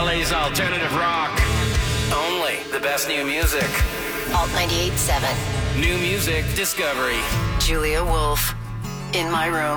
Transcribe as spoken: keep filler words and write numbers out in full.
L A's alternative rock. Only the best new music. Alt ninety-eight point seven. New music discovery. Julia Wolf. In my room.